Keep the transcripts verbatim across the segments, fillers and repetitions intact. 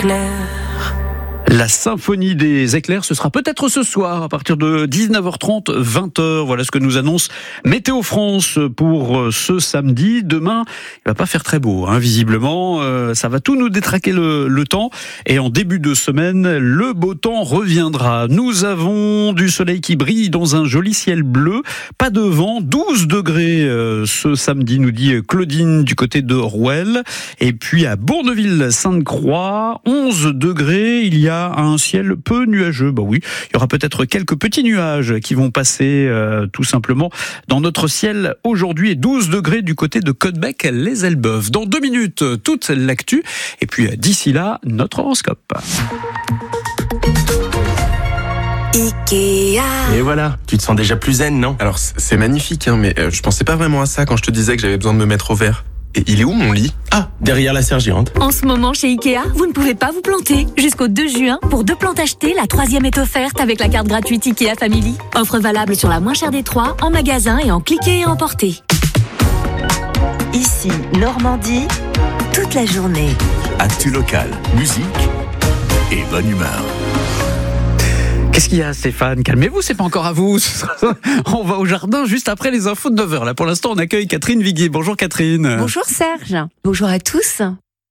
éclairs. La symphonie des éclairs, ce sera peut-être ce soir à partir de dix-neuf heures trente, vingt heures. Voilà ce que nous annonce Météo France pour ce samedi. Demain, il va pas faire très beau, hein, visiblement. Euh, ça va tout nous détraquer le, le temps. Et en début de semaine, le beau temps reviendra. Nous avons du soleil qui brille dans un joli ciel bleu. Pas de vent, douze degrés euh, ce samedi, nous dit Claudine du côté de Rouelle. Et puis à Bourneville-Sainte-Croix, onze degrés. Il y a un ciel peu nuageux. Bah oui, il y aura peut-être quelques petits nuages qui vont passer euh, tout simplement dans notre ciel aujourd'hui, et douze degrés du côté de Caudebec-les-Elbeuf. Dans deux minutes, toute l'actu. Et puis d'ici là, notre horoscope. Ikea. Et voilà, tu te sens déjà plus zen, non? Alors c'est magnifique, hein, mais je pensais pas vraiment à ça quand je te disais que j'avais besoin de me mettre au vert. Et il est où mon lit? Ah, derrière la serre géante. En ce moment chez Ikea, vous ne pouvez pas vous planter. Jusqu'au deux juin, pour deux plantes achetées, la troisième est offerte avec la carte gratuite Ikea Family. Offre valable sur la moins chère des trois, en magasin et en cliquer et emporter. Ici, Normandie, toute la journée. Actu local, musique et bonne humeur. Qu'est-ce qu'il y a, Stéphane? Calmez-vous, c'est pas encore à vous. On va au jardin juste après les infos de neuf heures. Là, pour l'instant, on accueille Catherine Viguier. Bonjour Catherine. Bonjour Serge. Bonjour à tous.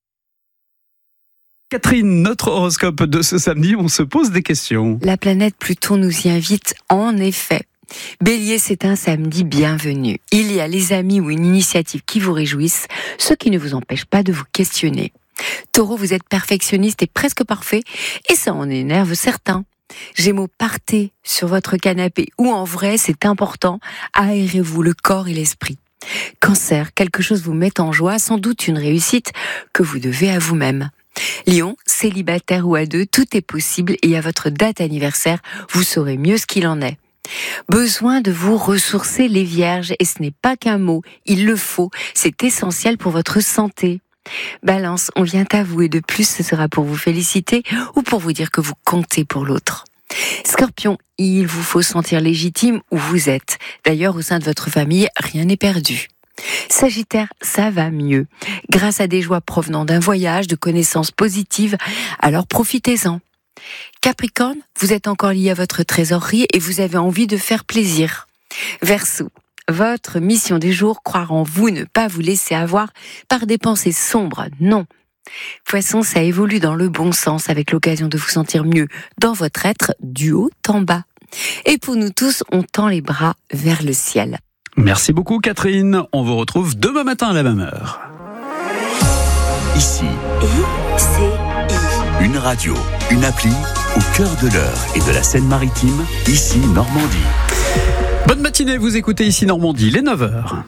Catherine, notre horoscope de ce samedi, on se pose des questions. La planète Pluton nous y invite en effet. Bélier, c'est un samedi bienvenu. Il y a les amis ou une initiative qui vous réjouissent, ce qui ne vous empêche pas de vous questionner. Taureau, vous êtes perfectionniste et presque parfait, et ça en énerve certains. Gémeaux, partez sur votre canapé ou en vrai, c'est important, aérez-vous le corps et l'esprit. Cancer, quelque chose vous met en joie, sans doute une réussite que vous devez à vous-même. Lion, célibataire ou à deux, tout est possible et à votre date anniversaire, vous saurez mieux ce qu'il en est. Besoin de vous ressourcer les vierges, et ce n'est pas qu'un mot, il le faut, c'est essentiel pour votre santé. Balance, on vient à vous et de plus ce sera pour vous féliciter ou pour vous dire que vous comptez pour l'autre. Scorpion, il vous faut sentir légitime où vous êtes. D'ailleurs, au sein de votre famille, rien n'est perdu. Sagittaire, ça va mieux. Grâce à des joies provenant d'un voyage, de connaissances positives, alors profitez-en. Capricorne, vous êtes encore lié à votre trésorerie et vous avez envie de faire plaisir. Verseau, votre mission du jour, croire en vous, ne pas vous laisser avoir par des pensées sombres, non. Poisson, ça évolue dans le bon sens avec l'occasion de vous sentir mieux dans votre être du haut en bas. Et pour nous tous, on tend les bras vers le ciel. Merci beaucoup Catherine, on vous retrouve demain matin à la même heure. Ici, I C I. une radio, une appli au cœur de l'heure et de la Seine-Maritime, ici Normandie. Bonne matinée, vous écoutez ici Normandie, les neuf heures.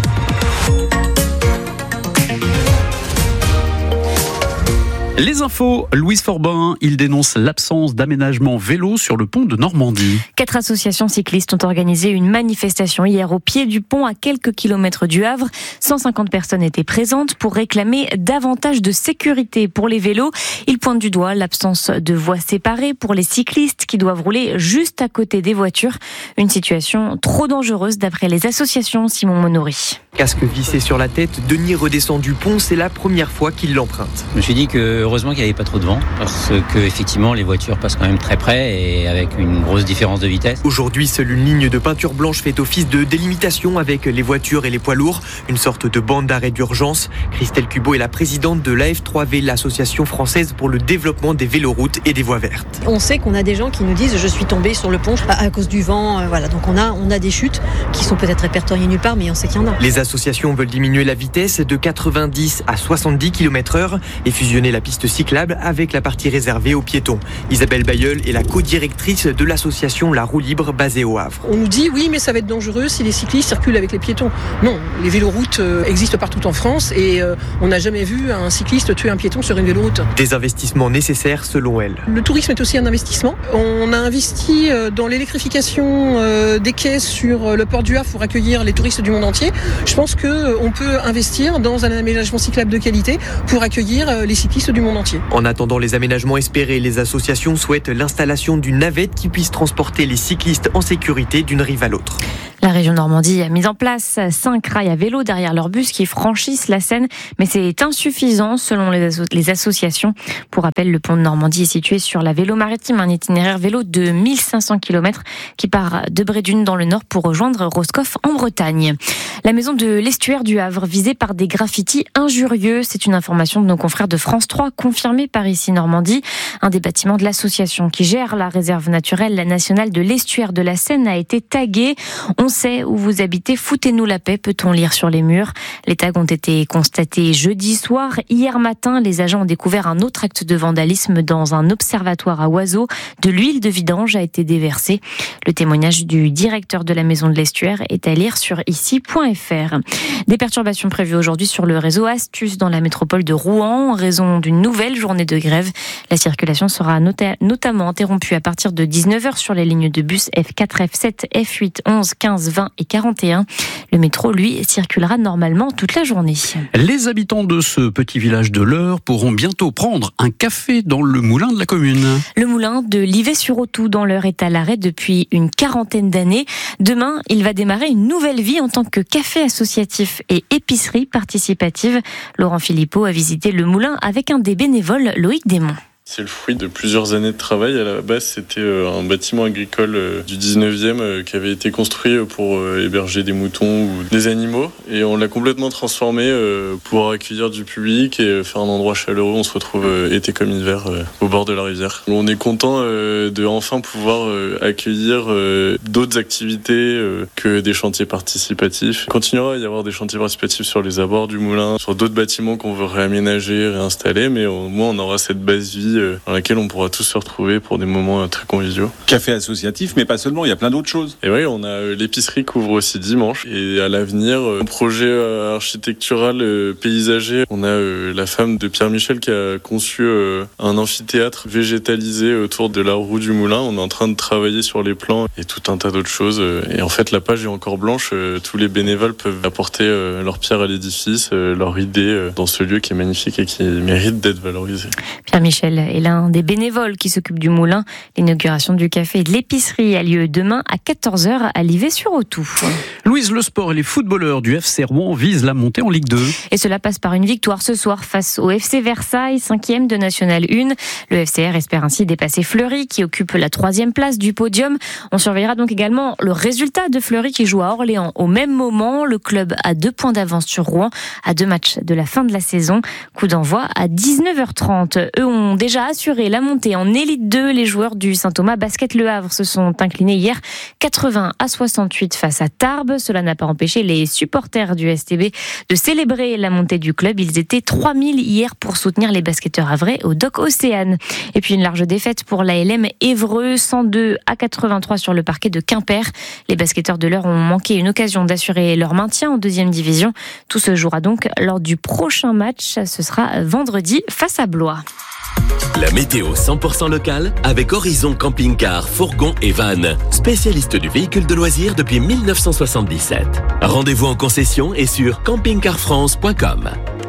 Les infos, Louise Forbin, il dénonce l'absence d'aménagement vélo sur le pont de Normandie. Quatre associations cyclistes ont organisé une manifestation hier au pied du pont à quelques kilomètres du Havre. cent cinquante personnes étaient présentes pour réclamer davantage de sécurité pour les vélos. Ils pointent du doigt l'absence de voies séparées pour les cyclistes qui doivent rouler juste à côté des voitures. Une situation trop dangereuse d'après les associations, Simon Monory. Casque vissé sur la tête, Denis redescend du pont, c'est la première fois qu'il l'emprunte. Je me suis dit que heureusement qu'il n'y avait pas trop de vent, parce que effectivement les voitures passent quand même très près et avec une grosse différence de vitesse. Aujourd'hui, seule une ligne de peinture blanche fait office de délimitation avec les voitures et les poids lourds, une sorte de bande d'arrêt d'urgence. Christelle Cubot est la présidente de l'A F trois V, l'association française pour le développement des véloroutes et des voies vertes. On sait qu'on a des gens qui nous disent je suis tombé sur le pont à, à cause du vent, euh, voilà. Donc on a, on a des chutes qui sont peut-être répertoriées nulle part, mais on sait qu'il y en a. Les associations veulent diminuer la vitesse de quatre-vingt-dix à soixante-dix kilomètres heure et fusionner la piste cyclable avec la partie réservée aux piétons. Isabelle Bayeul est la co-directrice de l'association La Roue Libre basée au Havre. On nous dit oui mais ça va être dangereux si les cyclistes circulent avec les piétons. Non, les véloroutes euh, existent partout en France et euh, on n'a jamais vu un cycliste tuer un piéton sur une véloroute. Des investissements nécessaires selon elle. Le tourisme est aussi un investissement. On a investi euh, dans l'électrification euh, des quais sur le port du Havre pour accueillir les touristes du monde entier. Je pense qu'on euh, peut investir dans un aménagement cyclable de qualité pour accueillir euh, les cyclistes du monde entier. En attendant les aménagements espérés, les associations souhaitent l'installation d'une navette qui puisse transporter les cyclistes en sécurité d'une rive à l'autre. La région Normandie a mis en place cinq rails à vélo derrière leurs bus qui franchissent la Seine, mais c'est insuffisant selon les, asso- les associations. Pour rappel, le pont de Normandie est situé sur la Vélo Maritime, un itinéraire vélo de mille cinq cents kilomètres qui part de Brédune dans le nord pour rejoindre Roscoff en Bretagne. La maison de l'estuaire du Havre visée par des graffitis injurieux, c'est une information de nos confrères de France trois confirmée par ici Normandie. Un des bâtiments de l'association qui gère la réserve naturelle nationale de l'estuaire de la Seine a été tagué. On sait où vous habitez, foutez-nous la paix, peut-on lire sur les murs. Les tags ont été constatés jeudi soir. Hier matin, les agents ont découvert un autre acte de vandalisme dans un observatoire à oiseaux. De l'huile de vidange a été déversée. Le témoignage du directeur de la maison de l'estuaire est à lire sur ici point f r. Des perturbations prévues aujourd'hui sur le réseau Astuce dans la métropole de Rouen en raison d'une nouvelle journée de grève. La circulation sera nota- notamment interrompue à partir de dix-neuf heures sur les lignes de bus F quatre, F sept, F huit, onze, quinze, vingt et quarante et un. Le métro, lui, circulera normalement toute la journée. Les habitants de ce petit village de l'Eure pourront bientôt prendre un café dans le moulin de la commune. Le moulin de Livet-sur-Authou dans l'Eure est à l'arrêt depuis une quarantaine d'années. Demain, il va démarrer une nouvelle vie en tant que café associatif et épicerie participative. Laurent Philippot a visité le moulin avec un des bénévoles, Loïc Desmonts. C'est le fruit de plusieurs années de travail. À la base, c'était un bâtiment agricole du dix-neuvième qui avait été construit pour héberger des moutons ou des animaux. Et on l'a complètement transformé pour accueillir du public et faire un endroit chaleureux. On se retrouve été comme hiver au bord de la rivière. On est content de enfin pouvoir accueillir d'autres activités que des chantiers participatifs. Il continuera à y avoir des chantiers participatifs sur les abords du moulin, sur d'autres bâtiments qu'on veut réaménager, réinstaller, mais au moins on aura cette base vie dans laquelle on pourra tous se retrouver pour des moments très conviviaux. Café associatif, mais pas seulement, il y a plein d'autres choses. Et oui, on a l'épicerie qui ouvre aussi dimanche. Et à l'avenir, un projet architectural paysager. On a la femme de Pierre Michel qui a conçu un amphithéâtre végétalisé autour de la roue du moulin. On est en train de travailler sur les plans et tout un tas d'autres choses. Et en fait, la page est encore blanche. Tous les bénévoles peuvent apporter leur pierre à l'édifice, leur idée dans ce lieu qui est magnifique et qui mérite d'être valorisé. Pierre Michel est l'un des bénévoles qui s'occupe du moulin. L'inauguration du café et de l'épicerie a lieu demain à quatorze heures à Livet-sur-Authou. Louise, le sport et les footballeurs du F C Rouen visent la montée en Ligue deux. Et cela passe par une victoire ce soir face au F C Versailles, cinquième de National un. Le F C R espère ainsi dépasser Fleury qui occupe la troisième place du podium. On surveillera donc également le résultat de Fleury qui joue à Orléans au même moment. Le club a deux points d'avance sur Rouen à deux matchs de la fin de la saison. Coup d'envoi à dix-neuf heures trente. Eux ont déjà assuré la montée en Élite deux. Les joueurs du Saint-Thomas Basket Le Havre se sont inclinés hier quatre-vingts à soixante-huit face à Tarbes. Cela n'a pas empêché les supporters du S T B de célébrer la montée du club. Ils étaient trois mille hier pour soutenir les basketteurs havrais au Doc Océane. Et puis une large défaite pour l'A L M Évreux, cent deux à quatre-vingt-trois sur le parquet de Quimper. Les basketteurs de l'Eure ont manqué une occasion d'assurer leur maintien en deuxième division. Tout se jouera donc lors du prochain match. Ce sera vendredi face à Blois. La météo cent pour cent locale avec Horizon Camping-Car, Fourgon et Van, spécialiste du véhicule de loisirs depuis mille neuf cent soixante-dix-sept. Rendez-vous en concession et sur camping car france point com.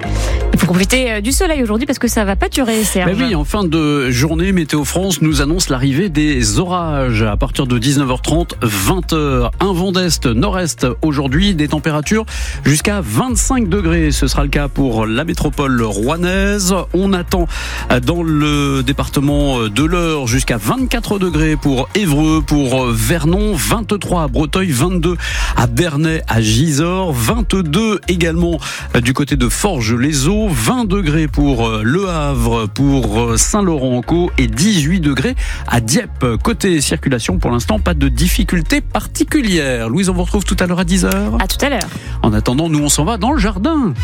Il faut profiter du soleil aujourd'hui parce que ça va pas durer, Serge. Mais oui, en fin de journée, Météo France nous annonce l'arrivée des orages à partir de dix-neuf heures trente, vingt heures. Un vent d'est, nord-est aujourd'hui, des températures jusqu'à vingt-cinq degrés. Ce sera le cas pour la métropole rouennaise. On attend dans le département de l'Eure jusqu'à vingt-quatre degrés pour Évreux, pour Vernon, vingt-trois à Breteuil, vingt-deux à Bernay, à Gisors, vingt-deux également du côté de Forges-les-Eaux, vingt degrés pour Le Havre, pour Saint-Laurent-en-Caux et dix-huit degrés à Dieppe. Côté circulation, pour l'instant, pas de difficultés particulières. Louise, on vous retrouve tout à l'heure à dix heures. À tout à l'heure. En attendant, nous, on s'en va dans le jardin.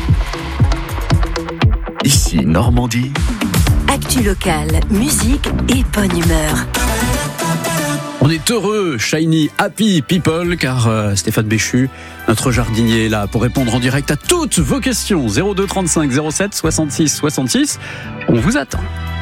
Ici, Normandie. Actu locale, musique et bonne humeur. On est heureux, shiny, happy people, car euh, Stéphane Béchu, notre jardinier, est là pour répondre en direct à toutes vos questions. zéro deux trente-cinq zéro sept soixante-six soixante-six. On vous attend.